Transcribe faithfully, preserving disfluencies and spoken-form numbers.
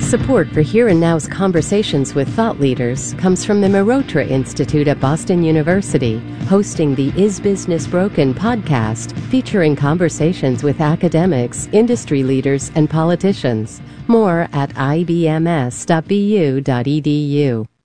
Support for Here and Now's conversations with thought leaders comes from the Mehrotra Institute at Boston University, hosting the Is Business Broken podcast, featuring conversations with academics, industry leaders, and politicians. More at I B M S dot B U dot E D U.